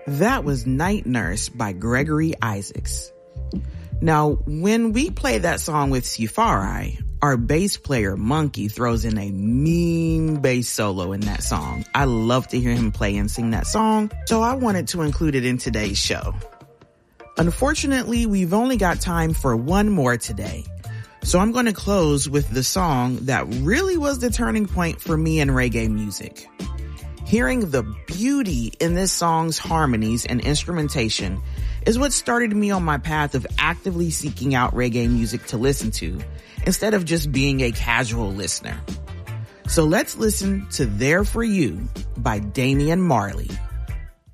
That was Night Nurse by Gregory Isaacs. Now, when we play that song with Safari, our bass player Monkey throws in a mean bass solo in that song. I love to hear him play and sing that song, so I wanted to include it in today's show. Unfortunately, we've only got time for one more today. So I'm going to close with the song that really was the turning point for me in reggae music. Hearing the beauty in this song's harmonies and instrumentation is what started me on my path of actively seeking out reggae music to listen to, instead of just being a casual listener. So let's listen to There For You by Damian Marley.